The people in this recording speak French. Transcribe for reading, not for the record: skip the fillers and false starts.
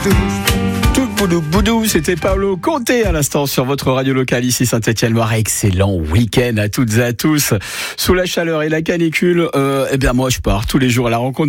Tout boudou boudou, c'était Paolo Conte à l'instant sur votre radio locale ici Saint-Étienne-Loire. Excellent week-end à toutes et à tous. Sous la chaleur et la canicule, moi je pars tous les jours à la rencontre